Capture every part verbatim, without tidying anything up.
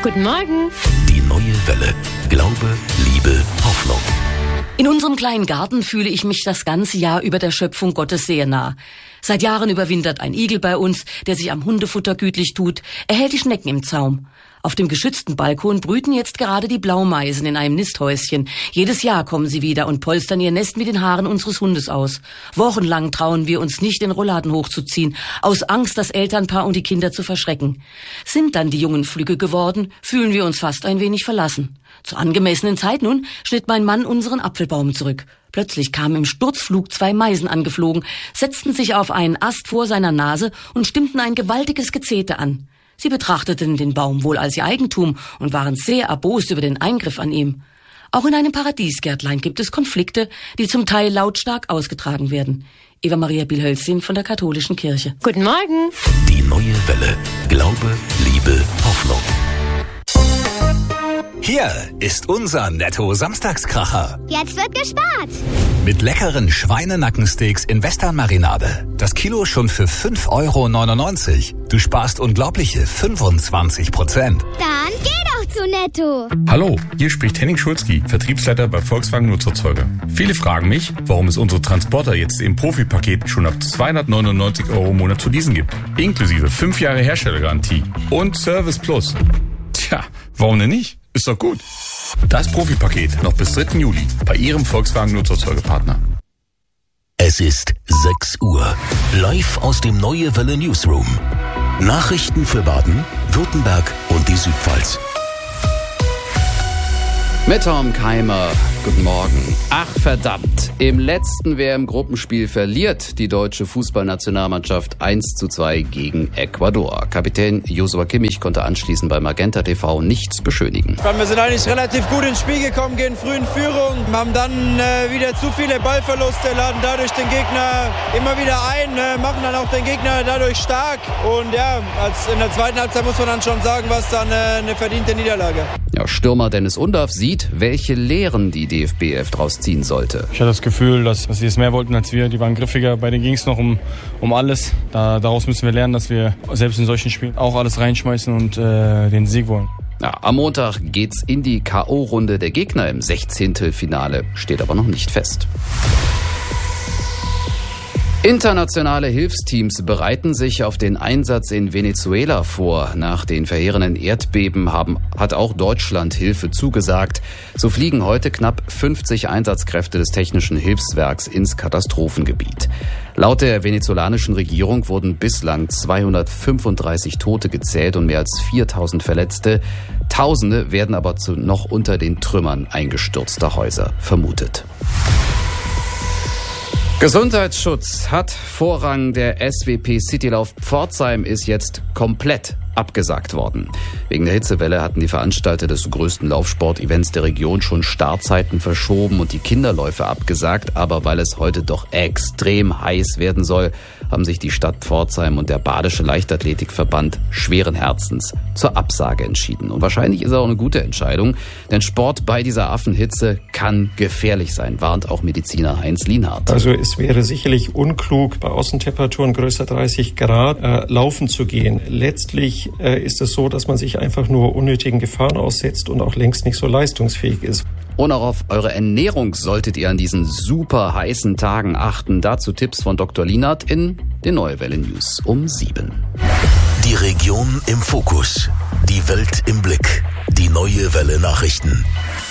Guten Morgen. Die neue Welle. Glaube, Liebe, Hoffnung. In unserem kleinen Garten fühle ich mich das ganze Jahr über der Schöpfung Gottes sehr nah. Seit Jahren überwintert ein Igel bei uns, der sich am Hundefutter gütlich tut. Er hält die Schnecken im Zaum. Auf dem geschützten Balkon brüten jetzt gerade die Blaumeisen in einem Nisthäuschen. Jedes Jahr kommen sie wieder und polstern ihr Nest mit den Haaren unseres Hundes aus. Wochenlang trauen wir uns nicht, den Rollladen hochzuziehen, aus Angst, das Elternpaar und die Kinder zu verschrecken. Sind dann die Jungen flügge geworden, fühlen wir uns fast ein wenig verlassen. Zur angemessenen Zeit nun schnitt mein Mann unseren Apfelbaum zurück. Plötzlich kamen im Sturzflug zwei Meisen angeflogen, setzten sich auf einen Ast vor seiner Nase und stimmten ein gewaltiges Gezete an. Sie betrachteten den Baum wohl als ihr Eigentum und waren sehr erbost über den Eingriff an ihm. Auch in einem Paradiesgärtlein gibt es Konflikte, die zum Teil lautstark ausgetragen werden. Eva Maria Biel-Hölzin von der Katholischen Kirche. Guten Morgen. Die neue Welle. Glaube, Liebe, Hoffnung. Hier ist unser Netto-Samstagskracher. Jetzt wird gespart. Mit leckeren Schweinenackensteaks in Western-Marinade. Das Kilo schon für fünf Euro neunundneunzig. Du sparst unglaubliche fünfundzwanzig Prozent. Dann geh doch zu Netto. Hallo, hier spricht Henning Schulzki, Vertriebsleiter bei Volkswagen Nutzerzeuger. Viele fragen mich, warum es unsere Transporter jetzt im Profipaket schon ab zweihundertneunundneunzig Euro im Monat zu leasen gibt. Inklusive fünf Jahre Herstellergarantie und Service Plus. Tja, warum denn nicht? Ist doch gut. Das Profipaket noch bis dritten Juli bei Ihrem Volkswagen Nutzerzeugerpartner. Es ist sechs Uhr. Live aus dem Neue Welle Newsroom. Nachrichten für Baden, Württemberg und die Südpfalz. Mit Tom Keimer, guten Morgen. Ach verdammt, im letzten W M-Gruppenspiel verliert die deutsche Fußballnationalmannschaft eins zu zwei gegen Ecuador. Kapitän Joshua Kimmich konnte anschließend bei Magenta T V nichts beschönigen. Wir sind eigentlich relativ gut ins Spiel gekommen, gehen früh in Führung, haben dann äh, wieder zu viele Ballverluste, laden dadurch den Gegner immer wieder ein, äh, machen dann auch den Gegner dadurch stark. Und ja, als in der zweiten Halbzeit muss man dann schon sagen, was dann äh, eine verdiente Niederlage. Ja, Stürmer Dennis Undaff sieht, welche Lehren die D F B F daraus ziehen sollte. Ich hatte das Gefühl, dass, dass sie es mehr wollten als wir. Die waren griffiger, bei denen ging es noch um, um alles. Da, daraus müssen wir lernen, dass wir selbst in solchen Spielen auch alles reinschmeißen und äh, den Sieg wollen. Ja, am Montag geht's in die K O-Runde. Der Gegner im Sechzehntelfinale steht aber noch nicht fest. Internationale Hilfsteams bereiten sich auf den Einsatz in Venezuela vor. Nach den verheerenden Erdbeben haben, hat auch Deutschland Hilfe zugesagt. So fliegen heute knapp fünfzig Einsatzkräfte des Technischen Hilfswerks ins Katastrophengebiet. Laut der venezolanischen Regierung wurden bislang zweihundertfünfunddreißig Tote gezählt und mehr als viertausend Verletzte. Tausende werden aber zu noch unter den Trümmern eingestürzter Häuser vermutet. Gesundheitsschutz hat Vorrang. Der S W P Citylauf Pforzheim ist jetzt komplett abgesagt worden. Wegen der Hitzewelle hatten die Veranstalter des größten Laufsport-Events der Region schon Startzeiten verschoben und die Kinderläufe abgesagt. Aber weil es heute doch extrem heiß werden soll, haben sich die Stadt Pforzheim und der Badische Leichtathletikverband schweren Herzens zur Absage entschieden. Und wahrscheinlich ist auch eine gute Entscheidung, denn Sport bei dieser Affenhitze kann gefährlich sein, warnt auch Mediziner Heinz Lienhardt. Also es wäre sicherlich unklug, bei Außentemperaturen größer dreißig Grad äh, laufen zu gehen. Letztlich äh, ist es so, dass man sich einfach nur unnötigen Gefahren aussetzt und auch längst nicht so leistungsfähig ist. Und auch auf eure Ernährung solltet ihr an diesen super heißen Tagen achten. Dazu Tipps von Doktor Lienhardt in den Neue Welle News um sieben. Die Region im Fokus. Die Welt im Blick. Die Neue Welle Nachrichten.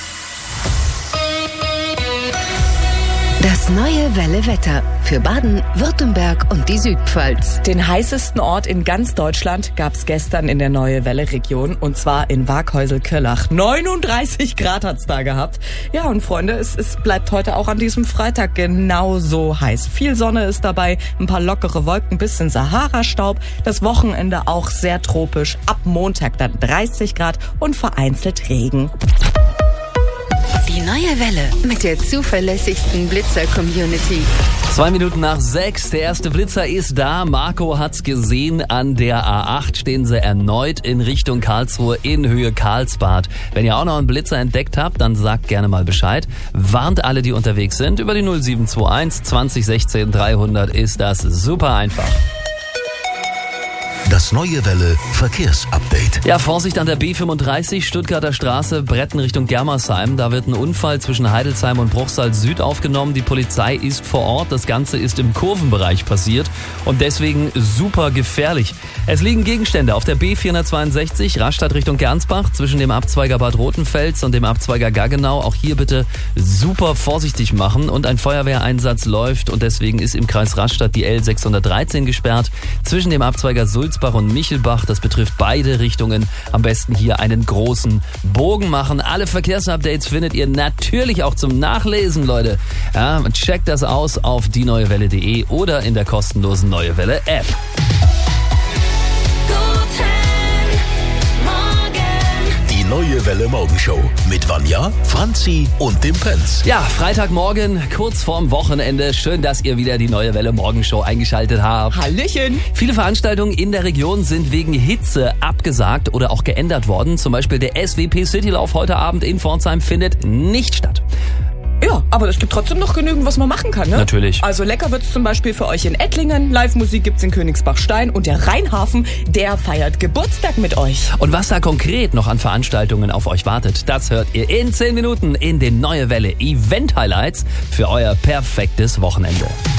Das Neue Welle Wetter für Baden, Württemberg und die Südpfalz. Den heißesten Ort in ganz Deutschland gab's gestern in der Neue Welle Region und zwar in Waghäusel-Köllach. neununddreißig Grad hat's da gehabt. Ja, und Freunde, es, es bleibt heute auch an diesem Freitag genauso heiß. Viel Sonne ist dabei, ein paar lockere Wolken, bisschen Sahara-Staub. Das Wochenende auch sehr tropisch. Ab Montag dann dreißig Grad und vereinzelt Regen. Die Neue Welle mit der zuverlässigsten Blitzer-Community. Zwei Minuten nach sechs, der erste Blitzer ist da. Marco hat's gesehen, an der A acht stehen sie erneut in Richtung Karlsruhe in Höhe Karlsbad. Wenn ihr auch noch einen Blitzer entdeckt habt, dann sagt gerne mal Bescheid. Warnt alle, die unterwegs sind. Über die null sieben zwei eins zwanzig sechzehn dreihundert ist das super einfach. Das Neue Welle Verkehrsupdate. Ja, Vorsicht an der B fünfunddreißig, Stuttgarter Straße, Bretten Richtung Germersheim. Da wird ein Unfall zwischen Heidelsheim und Bruchsal Süd aufgenommen. Die Polizei ist vor Ort. Das Ganze ist im Kurvenbereich passiert und deswegen super gefährlich. Es liegen Gegenstände auf der B vierhundertzweiundsechzig, Rastatt Richtung Gernsbach, zwischen dem Abzweiger Bad Rotenfels und dem Abzweiger Gaggenau. Auch hier bitte super vorsichtig machen. Und ein Feuerwehreinsatz läuft und deswegen ist im Kreis Rastatt die L sechshundertdreizehn gesperrt. Zwischen dem Abzweiger Sulzbach und Michelbach, das betrifft beide Richtungen. Am besten hier einen großen Bogen machen. Alle Verkehrsupdates findet ihr natürlich auch zum Nachlesen, Leute. Ja, checkt das aus auf die neue welle punkt de oder in der kostenlosen Neue Welle App. Die Neue Welle Morgenshow mit Vanja, Franzi und dem Prinz. Ja, Freitagmorgen, kurz vorm Wochenende. Schön, dass ihr wieder die Neue Welle Morgenshow eingeschaltet habt. Hallöchen. Viele Veranstaltungen in der Region sind wegen Hitze abgesagt oder auch geändert worden. Zum Beispiel der S W P Citylauf heute Abend in Pforzheim findet nicht statt. Ja, aber es gibt trotzdem noch genügend, was man machen kann, ne? Natürlich. Also lecker wird's zum Beispiel für euch in Ettlingen. Live-Musik gibt's in Königsbach-Stein und der Rheinhafen, der feiert Geburtstag mit euch. Und was da konkret noch an Veranstaltungen auf euch wartet, das hört ihr in zehn Minuten in den Neue Welle Event Highlights für euer perfektes Wochenende.